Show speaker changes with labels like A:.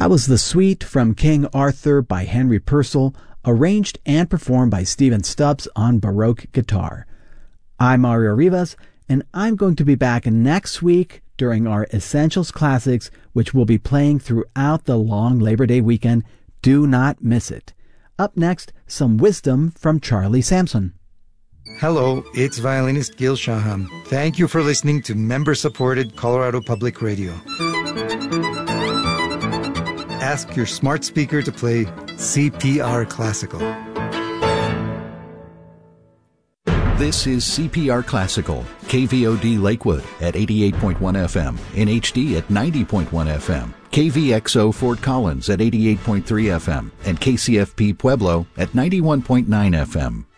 A: That was the Suite from King Arthur by Henry Purcell, arranged and performed by Stephen Stubbs on Baroque guitar. I'm Mario Rivas, and I'm going to be back next week during our Essentials Classics, which will be playing throughout the long Labor Day weekend. Do not miss it. Up next, some wisdom from Charlie Sampson.
B: Hello, it's violinist Gil Shaham. Thank you for listening to member-supported Colorado Public Radio. Ask your smart speaker to play CPR Classical.
C: This is CPR Classical, KVOD Lakewood at 88.1 FM, in HD at 90.1 FM, KVXO Fort Collins at 88.3 FM, and KCFP Pueblo at 91.9 FM.